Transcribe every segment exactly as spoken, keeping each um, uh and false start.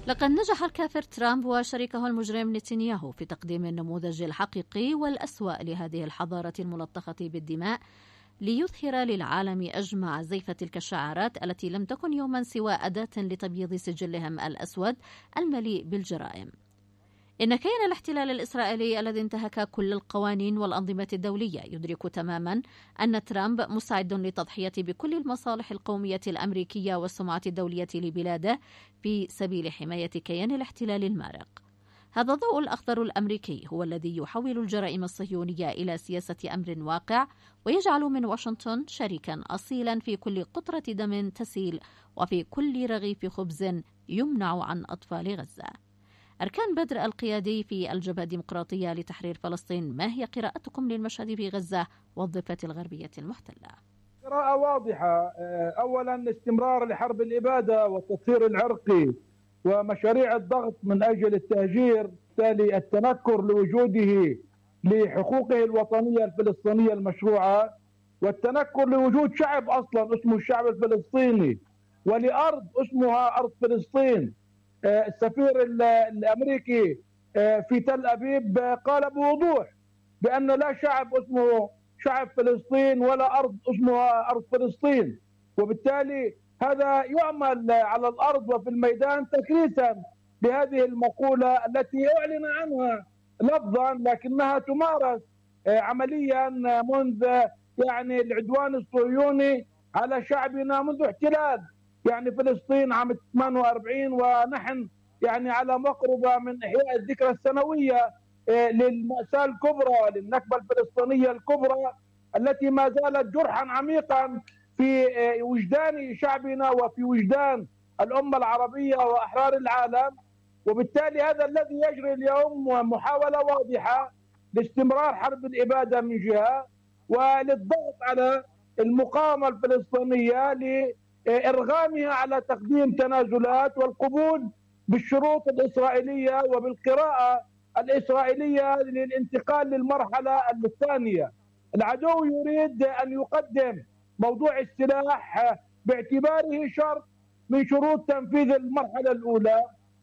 لقد نجح الكافر ترامب وشريكه المجرم نتنياهو في تقديم النموذج الحقيقي والأسوأ لهذه الحضارة الملطخة بالدماء ليظهر للعالم أجمع زيف تلك الشعارات التي لم تكن يوما سوى أداة لتبييض سجلهم الأسود المليء بالجرائم. إن كيان الاحتلال الإسرائيلي الذي انتهك كل القوانين والأنظمة الدولية يدرك تماما أن ترامب مستعد للتضحية بكل المصالح القومية الأمريكية والسمعة الدولية لبلاده في سبيل حماية كيان الاحتلال المارق. هذا الضوء الأخضر الأمريكي هو الذي يحول الجرائم الصهيونية إلى سياسة أمر واقع ويجعل من واشنطن شريكا أصيلا في كل قطرة دم تسيل وفي كل رغيف خبز يمنع عن أطفال غزة. أركان بدر القيادي في الجبهة الديمقراطية لتحرير فلسطين، ما هي قراءتكم للمشهد في غزة والضفة الغربية المحتلة؟ قراءة واضحة. أولا استمرار لحرب الإبادة والتطهير العرقي ومشاريع الضغط من أجل التهجير، بالتالي التنكر لوجوده لحقوقه الوطنية الفلسطينية المشروعة، والتنكر لوجود شعب أصلا اسمه الشعب الفلسطيني ولأرض اسمها أرض فلسطين. السفير الأمريكي في تل أبيب قال بوضوح بأن لا شعب اسمه شعب فلسطين ولا أرض اسمها أرض فلسطين، وبالتالي هذا يعمل على الأرض وفي الميدان تكريسا لهذه المقولة التي أعلن عنها لفظا لكنها تمارس عمليا منذ يعني العدوان الصهيوني على شعبنا منذ احتلال يعني فلسطين عام ثمانية وأربعين، ونحن يعني على مقربة من إحياء الذكرى السنوية للمأساة الكبرى للنكبة الفلسطينية الكبرى التي ما زالت جرحا عميقا في وجدان شعبنا وفي وجدان الأمة العربية وأحرار العالم. وبالتالي هذا الذي يجري اليوم محاولة واضحة لاستمرار حرب الإبادة من جهة وللضغط على المقاومة الفلسطينية لإرغامها على تقديم تنازلات والقبول بالشروط الإسرائيلية وبالقراءة الإسرائيلية للانتقال للمرحلة الثانية. العدو يريد أن يقدم موضوع السلاح باعتباره شرط من شروط تنفيذ المرحلة الأولى،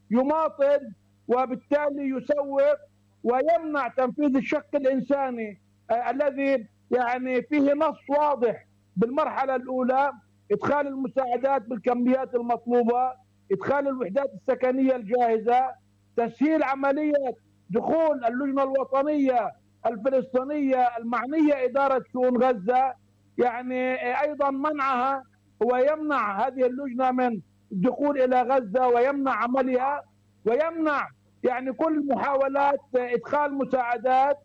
يماطل وبالتالي يسوق ويمنع تنفيذ الشق الإنساني آه الذي يعني فيه نص واضح بالمرحلة الأولى: إدخال المساعدات بالكميات المطلوبة، إدخال الوحدات السكنية الجاهزة، تسهيل عملية دخول اللجنة الوطنية الفلسطينية المعنية إدارة شؤون غزة، يعني أيضا منعها ويمنع هذه اللجنة من الدخول إلى غزة ويمنع عملها، ويمنع يعني كل محاولات إدخال مساعدات،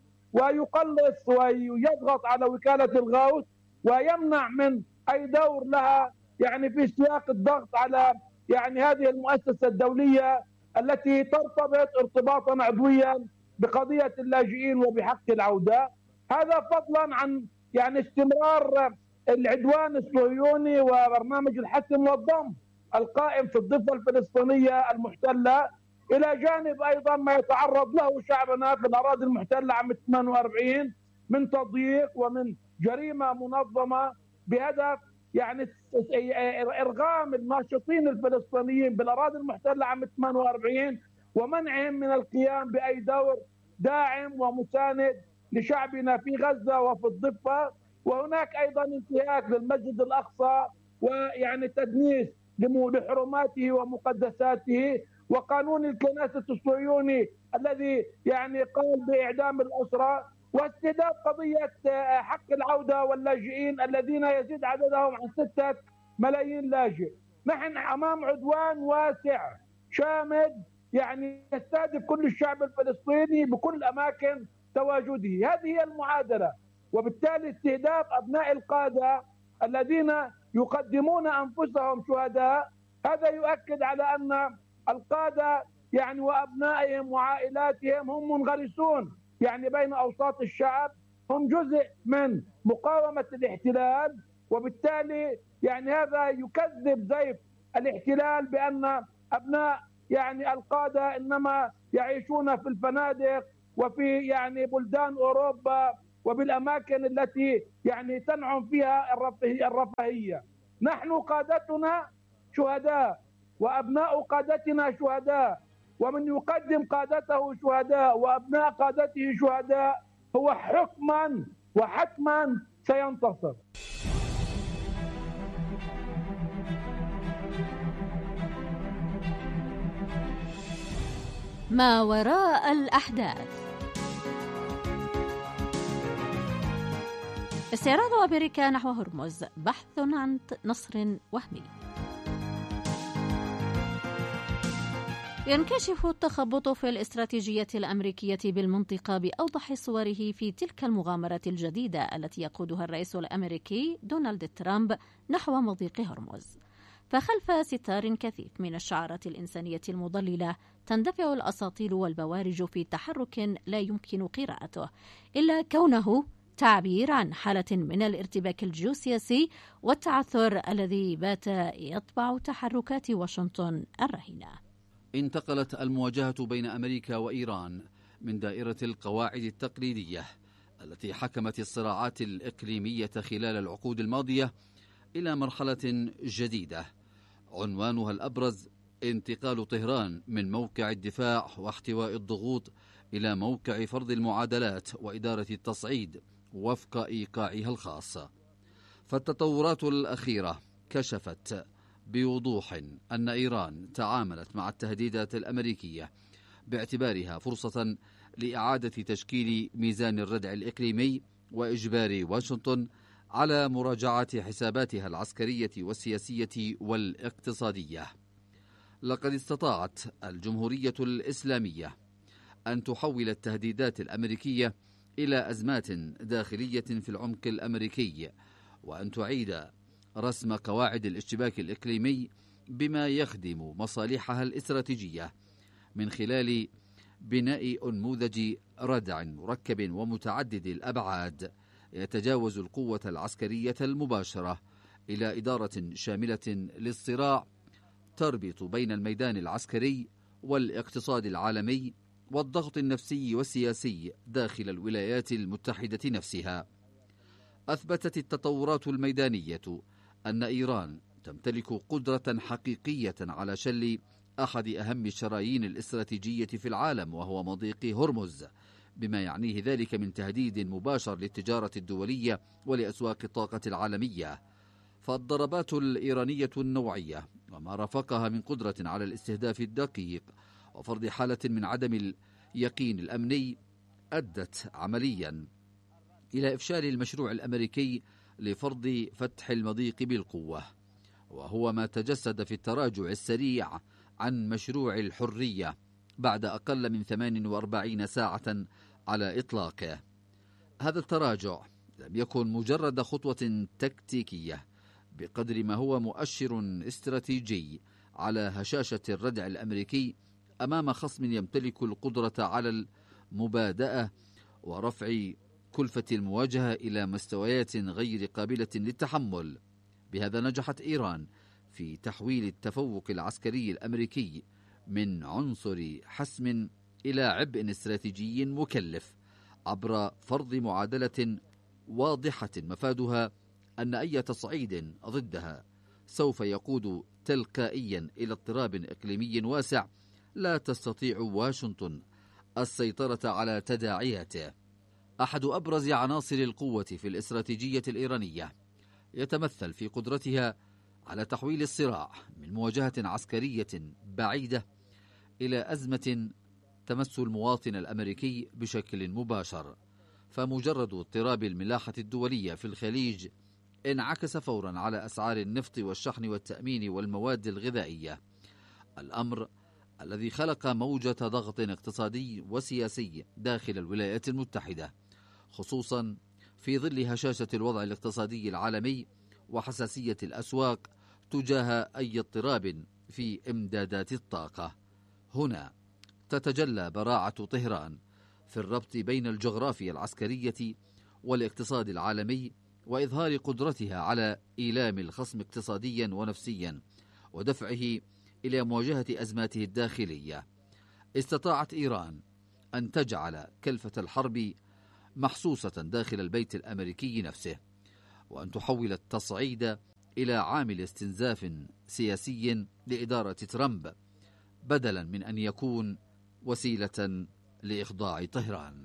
ويقلص ويضغط على وكالة الغوث، ويمنع من أي دور لها يعني في سياق الضغط على يعني هذه المؤسسة الدولية التي ترتبط ارتباطا عضويا بقضية اللاجئين وبحق العودة. هذا فضلا عن يعني استمرار العدوان الصهيوني وبرنامج الحسم والضم القائم في الضفة الفلسطينية المحتلة، إلى جانب أيضا ما يتعرض له شعبنا في الأراضي المحتلة عام ثمانية وأربعين من تضييق ومن جريمة منظمة بهدف يعني إرغام الناشطين الفلسطينيين بالأراضي المحتلة عام ثمانية وأربعين ومنعهم من القيام بأي دور داعم ومساند لشعبنا في غزة وفي الضفة. وهناك أيضا انتهاك للمسجد الأقصى ويعني تدنيس لحرماته ومقدساته، وقانون الكنيسة الصهيوني الذي يعني قال بإعدام الأسرى، واستهداف قضية حق العودة واللاجئين الذين يزيد عددهم عن ستة ملايين لاجئ. نحن أمام عدوان واسع شامل يعني يستهدف كل الشعب الفلسطيني بكل أماكن تواجده. هذه هي المعادلة، وبالتالي استهداف أبناء القادة الذين يقدمون أنفسهم شهداء، هذا يؤكد على أن القادة يعني وأبنائهم وعائلاتهم هم منغرسون يعني بين أوساط الشعب، هم جزء من مقاومة الاحتلال. وبالتالي يعني هذا يكذب زيف الاحتلال بأن أبناء يعني القادة إنما يعيشون في الفنادق وفي يعني بلدان أوروبا وبالأماكن التي يعني تنعم فيها الرفاهية. نحن قادتنا شهداء وأبناء قادتنا شهداء، ومن يقدم قادته شهداء وأبناء قادته شهداء هو حكما وحتما سينتصر. ما وراء الأحداث. استعراض أمريكا نحو هرمز، بحث عن نصر وهمي. ينكشف التخبط في الاستراتيجية الأمريكية بالمنطقة بأوضح صوره في تلك المغامرة الجديدة التي يقودها الرئيس الأمريكي دونالد ترامب نحو مضيق هرمز. فخلف ستار كثيف من الشعارات الإنسانية المضللة تندفع الأساطيل والبوارج في تحرك لا يمكن قراءته إلا كونه تعبير عن حالة من الارتباك الجيوسياسي والتعثر الذي بات يطبع تحركات واشنطن الرهينة. انتقلت المواجهة بين أمريكا وإيران من دائرة القواعد التقليدية التي حكمت الصراعات الإقليمية خلال العقود الماضية إلى مرحلة جديدة عنوانها الأبرز انتقال طهران من موقع الدفاع واحتواء الضغوط إلى موقع فرض المعادلات وإدارة التصعيد وفق إيقاعها الخاص. فالتطورات الأخيرة كشفت بوضوح أن إيران تعاملت مع التهديدات الأمريكية باعتبارها فرصة لإعادة تشكيل ميزان الردع الإقليمي وإجبار واشنطن على مراجعة حساباتها العسكرية والسياسية والاقتصادية. لقد استطاعت الجمهورية الإسلامية أن تحول التهديدات الأمريكية إلى أزمات داخلية في العمق الأمريكي، وأن تعيد رسم قواعد الاشتباك الإقليمي بما يخدم مصالحها الاستراتيجية من خلال بناء أنموذج ردع مركب ومتعدد الأبعاد يتجاوز القوة العسكرية المباشرة إلى إدارة شاملة للصراع تربط بين الميدان العسكري والاقتصاد العالمي والضغط النفسي والسياسي داخل الولايات المتحدة نفسها. أثبتت التطورات الميدانية أن إيران تمتلك قدرة حقيقية على شل أحد أهم الشرايين الاستراتيجية في العالم وهو مضيق هرمز، بما يعنيه ذلك من تهديد مباشر للتجارة الدولية ولأسواق الطاقة العالمية. فالضربات الإيرانية النوعية وما رافقها من قدرة على الاستهداف الدقيق وفرض حالة من عدم اليقين الأمني أدت عمليا إلى إفشال المشروع الأمريكي لفرض فتح المضيق بالقوة، وهو ما تجسد في التراجع السريع عن مشروع الحرية بعد أقل من ثمان وأربعين ساعة على إطلاقه. هذا التراجع لم يكن مجرد خطوة تكتيكية بقدر ما هو مؤشر استراتيجي على هشاشة الردع الأمريكي أمام خصم يمتلك القدرة على المبادئة ورفع كلفة المواجهة إلى مستويات غير قابلة للتحمل. بهذا نجحت إيران في تحويل التفوق العسكري الأمريكي من عنصر حسم إلى عبء استراتيجي مكلف عبر فرض معادلة واضحة مفادها أن أي تصعيد ضدها سوف يقود تلقائيا إلى اضطراب إقليمي واسع لا تستطيع واشنطن السيطرة على تداعياته. أحد أبرز عناصر القوة في الاستراتيجية الإيرانية يتمثل في قدرتها على تحويل الصراع من مواجهة عسكرية بعيدة إلى أزمة تمس المواطن الأمريكي بشكل مباشر. فمجرد اضطراب الملاحة الدولية في الخليج انعكس فورا على أسعار النفط والشحن والتأمين والمواد الغذائية، الأمر الذي خلق موجة ضغط اقتصادي وسياسي داخل الولايات المتحدة، خصوصا في ظل هشاشة الوضع الاقتصادي العالمي وحساسية الأسواق تجاه أي اضطراب في إمدادات الطاقة. هنا تتجلى براعة طهران في الربط بين الجغرافيا العسكرية والاقتصاد العالمي وإظهار قدرتها على إيلام الخصم اقتصاديا ونفسيا ودفعه إلى مواجهة أزماته الداخلية. استطاعت إيران أن تجعل كلفة الحرب محسوسة داخل البيت الأمريكي نفسه، وأن تحول التصعيد إلى عامل استنزاف سياسي لإدارة ترامب، بدلا من أن يكون وسيلة لإخضاع طهران.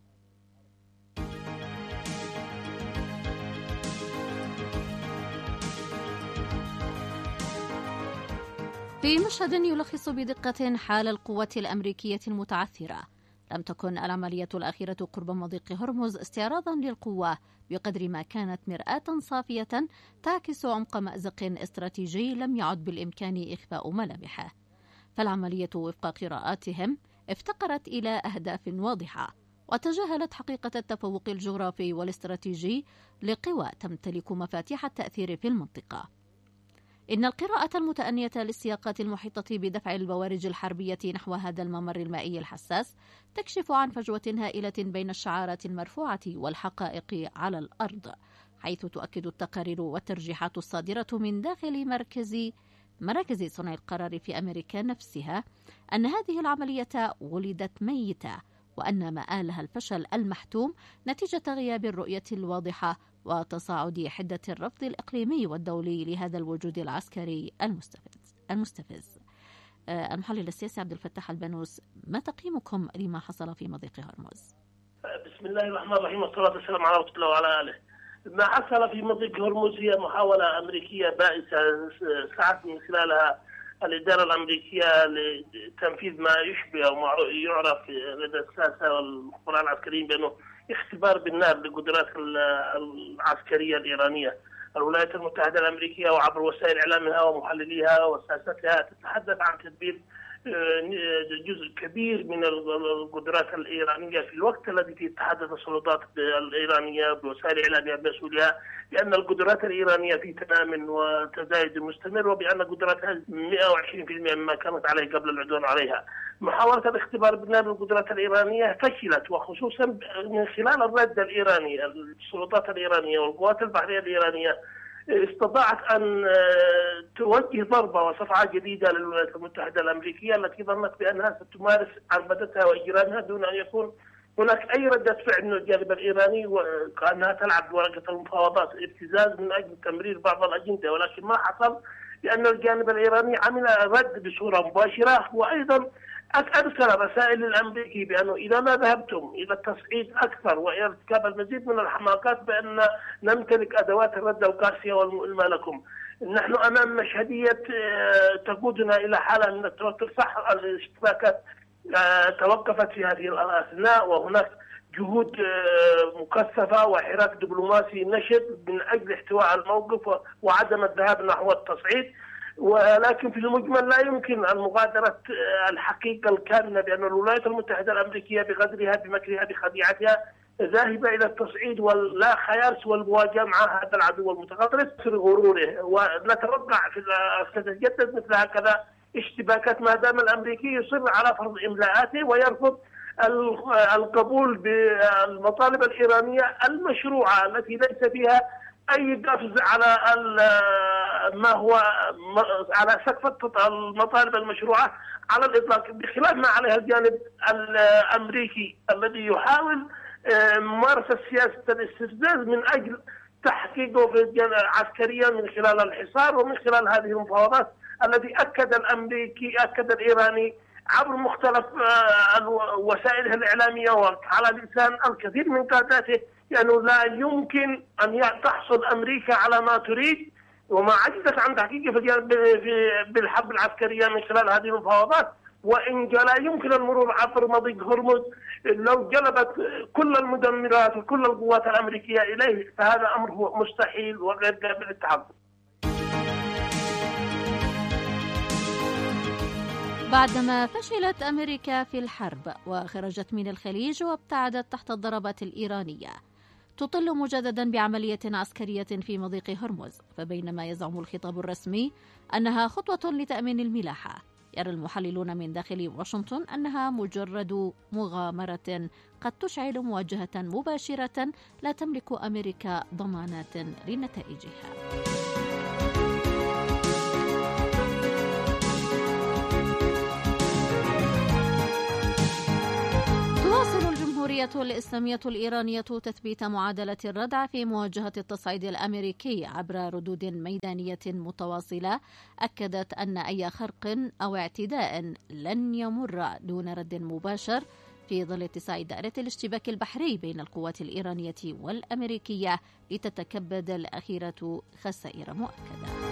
في مشهد يلخص بدقة حال القوة الأمريكية المتعثرة، لم تكن العملية الأخيرة قرب مضيق هرمز استعراضا للقوة بقدر ما كانت مرآة صافية تعكس عمق مأزق استراتيجي لم يعد بالإمكان إخفاء ملامحه. فالعملية وفق قراءاتهم افتقرت إلى أهداف واضحة، وتجاهلت حقيقة التفوق الجغرافي والاستراتيجي لقوى تمتلك مفاتيح التأثير في المنطقة. إن القراءة المتأنية للسياقات المحيطة بدفع البوارج الحربية نحو هذا الممر المائي الحساس تكشف عن فجوة هائلة بين الشعارات المرفوعة والحقائق على الأرض، حيث تؤكد التقارير والترجيحات الصادرة من داخل مركز مراكز صنع القرار في أمريكا نفسها أن هذه العملية ولدت ميتة، وأن مآلها الفشل المحتوم نتيجة غياب الرؤية الواضحة وتصاعد حدة الرفض الإقليمي والدولي لهذا الوجود العسكري المستفز. المستفز. آه المحلل السياسي عبد الفتاح البنوس، ما تقييمكم لما حصل في مضيق هرمز؟ بسم الله الرحمن الرحيم، والصلاة والسلام على رسول الله وعلى آله. ما حصل في مضيق هرمز هي محاولة أمريكية بائسة سعت من خلالها الإدارة الأمريكية لتنفيذ ما يشبه أو ما يعرف لدى الساسة والخبراء العسكريين بأنه اختبار بالنار لقدرات العسكرية الإيرانية. الولايات المتحدة الأمريكية وعبر وسائل إعلامها ومحلليها وساستها تتحدث عن تدبير جزء كبير من القدرات الإيرانية في الوقت الذي تتحدث السلطات الإيرانية بوسائل إعلامها بمسؤوليها بأن القدرات الإيرانية في تنام وتزايد مستمر، وبأن قدراتها مئة وعشرين بالمئة مما كانت عليه قبل العدوان عليها. محاولة الاختبار بالنار للقدرات الإيرانية فشلت، وخصوصا من خلال الرد الإيراني. السلطات الإيرانية والقوات البحرية الإيرانية استطاعت أن توجه ضربة وصفعة جديدة للولايات المتحدة الأمريكية التي ظنت بأنها ستمارس عربدتها وإجرامها دون أن يكون هناك أي ردة فعل من الجانب الإيراني، وكأنها تلعب بورقة المفاوضات ابتزاز من أجل تمرير بعض الأجندة. ولكن ما حصل لأن الجانب الإيراني عمل رد بصورة مباشرة، وأيضا أرسل رسائل الأمريكي بأنه إذا ما ذهبتم إلى التصعيد أكثر وإلى ارتكاب المزيد من الحماقات بأن نمتلك أدوات الرد القاسية والمؤلمة لكم. نحن أمام مشهدية تقودنا إلى حالة من التوتر. صح الاشتباكات توقفت في هذه الأثناء، وهناك جهود مكثفة وحراك دبلوماسي نشط من أجل احتواء الموقف وعدم الذهاب نحو التصعيد، ولكن في المجمل لا يمكن المغادرة الحقيقة الكاملة بأن الولايات المتحدة الأمريكية بغدرها بمكرها بخديعتها ذاهبة إلى التصعيد ولا خيار سوى المواجهة مع هذا العدو المتغطرس في غروره. ونتوقع في ستتجدد مثل هكذا اشتباكات ما دام الأمريكي يصر على فرض إملاءاته ويرفض القبول بالمطالب الإيرانية المشروعة التي ليس فيها أي قفز على ما هو على سقف المطالب المشروعة على الإطلاق، بخلاف ما عليها الجانب الأمريكي الذي يحاول ممارسة سياسة الاستفزاز من أجل تحقيقه في عسكريا من خلال الحصار ومن خلال هذه المفاوضات التي أكد الأمريكي أكد الإيراني عبر مختلف وسائله الإعلامية وعلى لسان الكثير من قاداته لأنه لا يمكن أن تحصل أمريكا على ما تريد وما عجزت عن تحقيقه في بالحرب العسكرية من خلال هذه المفاوضات، وإن لا يمكن المرور عبر مضيق هرمز لو جلبت كل المدمرات وكل القوات الأمريكية إليه، فهذا أمر هو مستحيل وغير قابل للتحقق. بعدما فشلت أمريكا في الحرب وخرجت من الخليج وابتعدت تحت الضربات الإيرانية، تطل مجددا بعملية عسكرية في مضيق هرمز. فبينما يزعم الخطاب الرسمي أنها خطوة لتأمين الملاحة، يرى المحللون من داخل واشنطن أنها مجرد مغامرة قد تشعل مواجهة مباشرة لا تملك أمريكا ضمانات لنتائجها. الجمهورية الإسلامية الإيرانية تثبيت معادلة الردع في مواجهة التصعيد الأمريكي عبر ردود ميدانية متواصلة، أكدت أن أي خرق أو اعتداء لن يمر دون رد مباشر في ظل اتساع دائرة الاشتباك البحري بين القوات الإيرانية والأمريكية لتتكبد الأخيرة خسائر مؤكدة.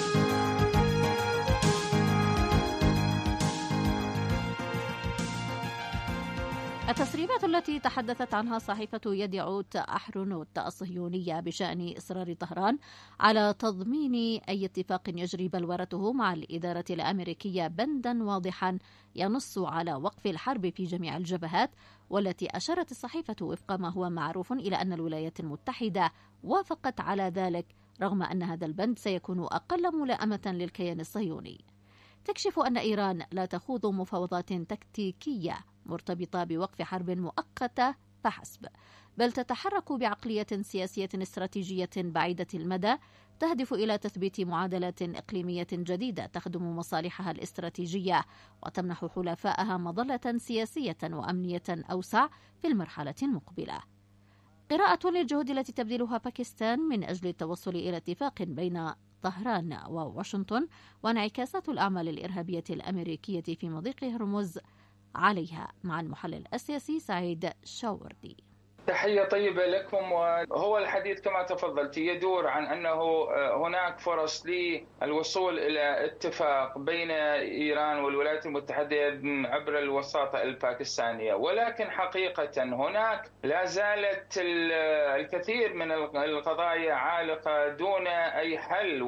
التسريبات التي تحدثت عنها صحيفة يدعوت أحرونوت الصهيونية بشأن إصرار طهران على تضمين أي اتفاق يجري بلورته مع الإدارة الأمريكية بندا واضحا ينص على وقف الحرب في جميع الجبهات، والتي أشارت الصحيفة وفق ما هو معروف إلى أن الولايات المتحدة وافقت على ذلك، رغم أن هذا البند سيكون أقل ملائمة للكيان الصهيوني. تكشف أن إيران لا تخوض مفاوضات تكتيكية مرتبطة بوقف حرب مؤقتة فحسب، بل تتحرك بعقلية سياسية استراتيجية بعيدة المدى تهدف إلى تثبيت معادلة إقليمية جديدة تخدم مصالحها الاستراتيجية وتمنح حلفائها مظلة سياسية وأمنية أوسع في المرحلة المقبلة. قراءة للجهود التي تبذلها باكستان من أجل التوصل إلى اتفاق بين طهران وواشنطن وانعكاسات الأعمال الإرهابية الأمريكية في مضيق هرمز عليها، مع المحلل السياسي سعيد شاوردي. تحية طيبة لكم. وهو الحديث كما تفضلت يدور عن أنه هناك فرص للوصول إلى اتفاق بين إيران والولايات المتحدة عبر الوساطة الباكستانية، ولكن حقيقة هناك لا زالت الكثير من القضايا عالقة دون أي حل،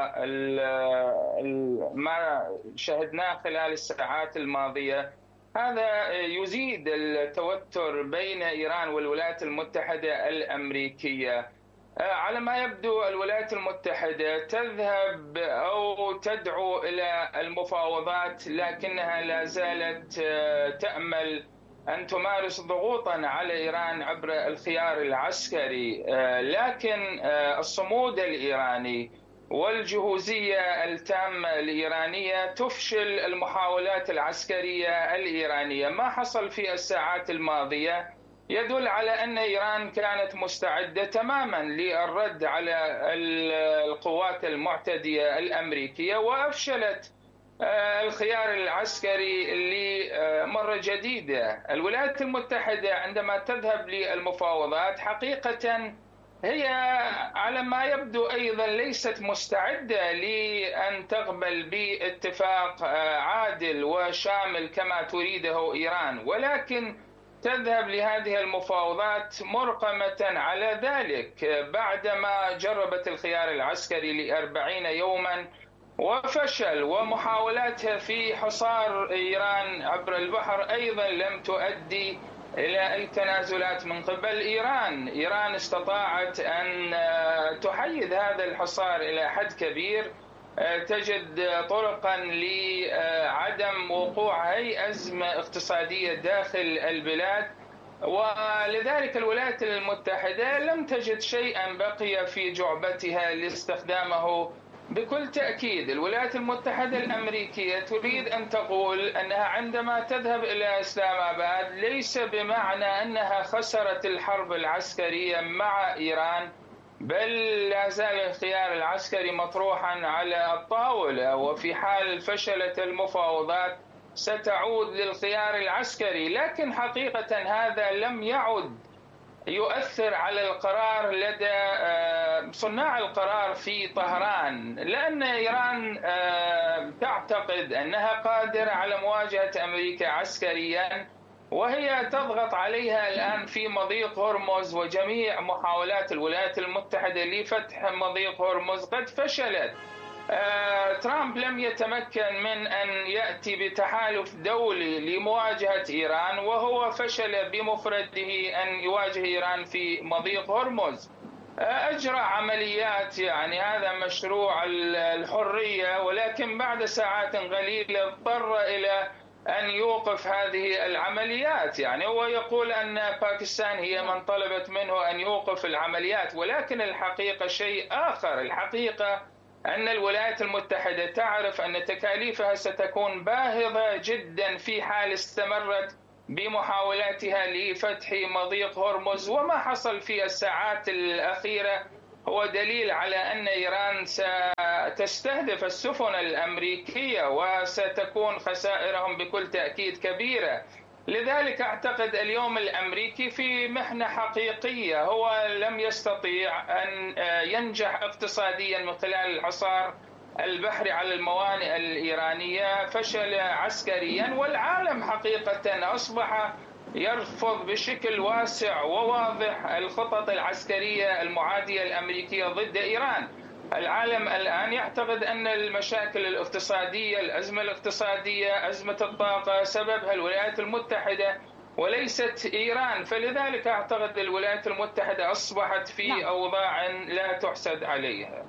وما شهدناه خلال الساعات الماضية هذا يزيد التوتر بين إيران والولايات المتحدة الأمريكية. على ما يبدو الولايات المتحدة تذهب أو تدعو إلى المفاوضات، لكنها لا زالت تأمل أن تمارس ضغوطا على إيران عبر الخيار العسكري، لكن الصمود الإيراني والجهوزية التامة الإيرانية تفشل المحاولات العسكرية الإيرانية. ما حصل في الساعات الماضية يدل على أن إيران كانت مستعدة تماما للرد على القوات المعتدية الأمريكية، وأفشلت الخيار العسكري لمرة جديدة. الولايات المتحدة عندما تذهب للمفاوضات حقيقة هي على ما يبدو أيضا ليست مستعدة لأن تقبل باتفاق عادل وشامل كما تريده إيران، ولكن تذهب لهذه المفاوضات مرقمة على ذلك بعدما جربت الخيار العسكري لأربعين يوما وفشل، ومحاولاتها في حصار إيران عبر البحر أيضا لم تؤدي إلى التنازلات من قبل إيران. إيران استطاعت أن تحيد هذا الحصار إلى حد كبير، تجد طرقا لعدم وقوع أي أزمة اقتصادية داخل البلاد، ولذلك الولايات المتحدة لم تجد شيئا بقي في جعبتها لاستخدامه. بكل تأكيد الولايات المتحدة الأمريكية تريد أن تقول أنها عندما تذهب إلى إسلام آباد ليس بمعنى أنها خسرت الحرب العسكرية مع إيران، بل لا زال الخيار العسكري مطروحا على الطاولة، وفي حال فشلت المفاوضات ستعود للخيار العسكري. لكن حقيقة هذا لم يعد يؤثر على القرار لدى صناع القرار في طهران، لأن إيران تعتقد أنها قادرة على مواجهة أمريكا عسكريا، وهي تضغط عليها الآن في مضيق هرمز، وجميع محاولات الولايات المتحدة لفتح مضيق هرمز قد فشلت. ترامب لم يتمكن من أن يأتي بتحالف دولي لمواجهة إيران، وهو فشل بمفرده أن يواجه إيران في مضيق هرمز. أجرى عمليات، يعني هذا مشروع الحرية، ولكن بعد ساعات قليلة اضطر إلى أن يوقف هذه العمليات. يعني هو يقول أن باكستان هي من طلبت منه أن يوقف العمليات، ولكن الحقيقة شيء آخر. الحقيقة أن الولايات المتحدة تعرف أن تكاليفها ستكون باهظة جدا في حال استمرت بمحاولاتها لفتح مضيق هرمز. وما حصل في الساعات الأخيرة هو دليل على أن إيران ستستهدف السفن الأمريكية وستكون خسائرهم بكل تأكيد كبيرة. لذلك أعتقد اليوم الأمريكي في محنة حقيقية، هو لم يستطيع أن ينجح اقتصاديا من خلال الحصار البحري على الموانئ الإيرانية، فشل عسكريا، والعالم حقيقة أصبح يرفض بشكل واسع وواضح الخطط العسكرية المعادية الأمريكية ضد إيران. العالم الآن يعتقد أن المشاكل الاقتصادية، الأزمة الاقتصادية، أزمة الطاقة سببها الولايات المتحدة وليست إيران، فلذلك أعتقد الولايات المتحدة أصبحت في أوضاع لا تحسد عليها.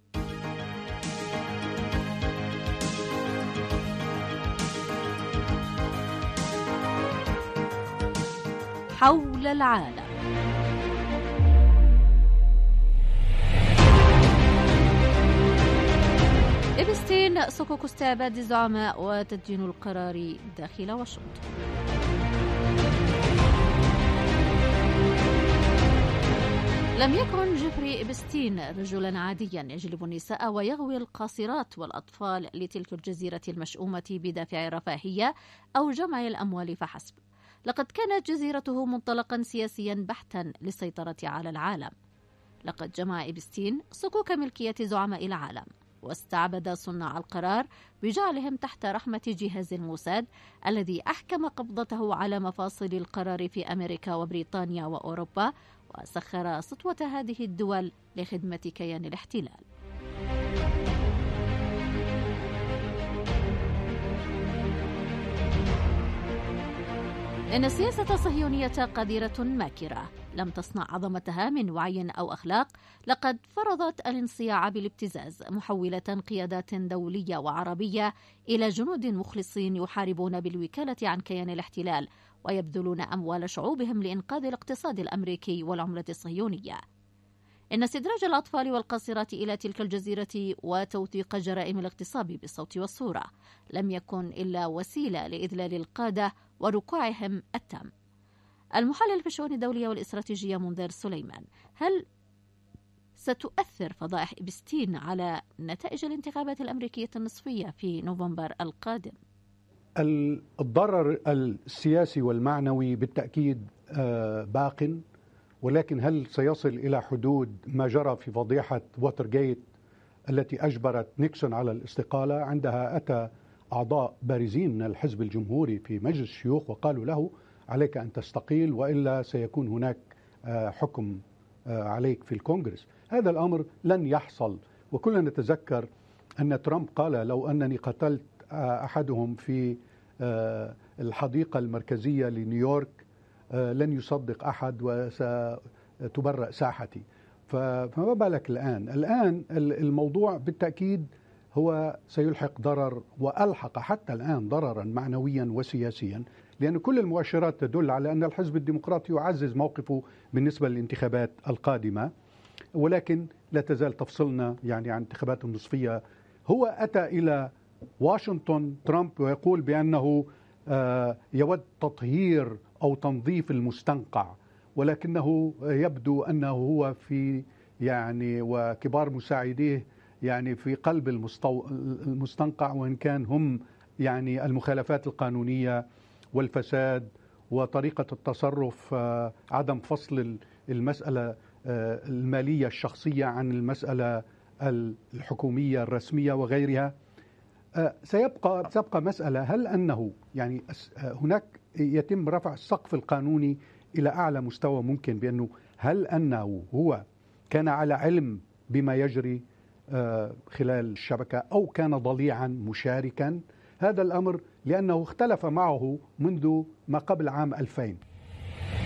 حول العالم. إبستين صكوك استعباد الزعماء وتدين القرار داخل واشنطن. لم يكن جيفري إبستين رجلا عاديا يجلب النساء ويغوي القاصرات والأطفال لتلك الجزيرة المشؤومة بدافع الرفاهية أو جمع الأموال فحسب. لقد كانت جزيرته منطلقا سياسيا بحتا للسيطرة على العالم. لقد جمع إبستين صكوك ملكية زعماء العالم واستعبد صناع القرار بجعلهم تحت رحمة جهاز الموساد الذي أحكم قبضته على مفاصل القرار في أمريكا وبريطانيا وأوروبا، وسخر سطوة هذه الدول لخدمة كيان الاحتلال. إن السياسة الصهيونية قديرة ماكرة لم تصنع عظمتها من وعي أو أخلاق. لقد فرضت الانصياع بالابتزاز، محولة قيادات دولية وعربية إلى جنود مخلصين يحاربون بالوكالة عن كيان الاحتلال ويبذلون أموال شعوبهم لإنقاذ الاقتصاد الأمريكي والعملة الصهيونية. إن استدراج الأطفال والقاصرات إلى تلك الجزيرة وتوثيق جرائم الاغتصاب بالصوت والصورة لم يكن إلا وسيلة لإذلال القادة وركوعهم التام. المحلل في الشؤون الدولية والاستراتيجية منذر سليمان، هل ستؤثر فضائح إبستين على نتائج الانتخابات الأمريكية النصفية في نوفمبر القادم؟ الضرر السياسي والمعنوي بالتأكيد باق، ولكن هل سيصل إلى حدود ما جرى في فضيحة ووترغيت التي أجبرت نيكسون على الاستقالة؟ عندها أتى أعضاء بارزين من الحزب الجمهوري في مجلس الشيوخ وقالوا له عليك أن تستقيل وإلا سيكون هناك حكم عليك في الكونغرس. هذا الأمر لن يحصل، وكلنا نتذكر أن ترامب قال لو أنني قتلت أحدهم في الحديقة المركزية لنيويورك لن يصدق أحد وستبرأ ساحتي. فما بالك الآن؟ الآن الموضوع بالتأكيد هو سيلحق ضرر، وألحق حتى الآن ضررا معنويا وسياسيا، لأن كل المؤشرات تدل على أن الحزب الديمقراطي يعزز موقفه بالنسبة للانتخابات القادمة، ولكن لا تزال تفصلنا يعني عن الانتخابات النصفية. هو أتى إلى واشنطن ترامب ويقول بأنه يود تطهير أو تنظيف المستنقع، ولكنه يبدو أنه هو في يعني وكبار مساعديه يعني في قلب المستنقع، وإن كان هم يعني المخالفات القانونية والفساد وطريقة التصرف، عدم فصل المسألة المالية الشخصية عن المسألة الحكومية الرسمية وغيرها. سيبقى سيبقى مسألة هل أنه يعني هناك يتم رفع السقف القانوني إلى أعلى مستوى ممكن، بأنه هل أنه هو كان على علم بما يجري خلال الشبكة أو كان ضليعا مشاركا. هذا الأمر لأنه اختلف معه منذ ما قبل عام ألفين.